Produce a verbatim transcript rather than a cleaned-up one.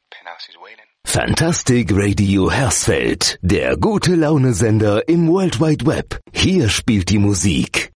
Fantastic Radio Hersfeld, der gute Laune-Sender im World Wide Web. Hier spielt die Musik